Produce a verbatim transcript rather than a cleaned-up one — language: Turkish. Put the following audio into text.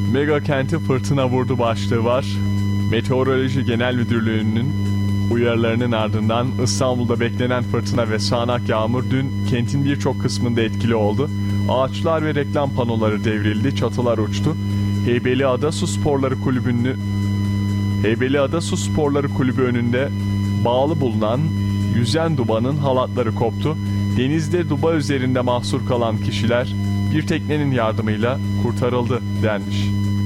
Mega kenti fırtına vurdu başlığı var. Meteoroloji Genel Müdürlüğü'nün uyarılarının ardından İstanbul'da beklenen fırtına ve sağanak yağmur dün kentin birçok kısmında etkili oldu. Ağaçlar ve reklam panoları devrildi, çatılar uçtu. Heybeliada Su Sporları Kulübü'nü Heybeliada Su Sporları Kulübü önünde bağlı bulunan yüzen dubanın halatları koptu. Denizde duba üzerinde mahsur kalan kişiler bir teknenin yardımıyla kurtarıldı denmiş.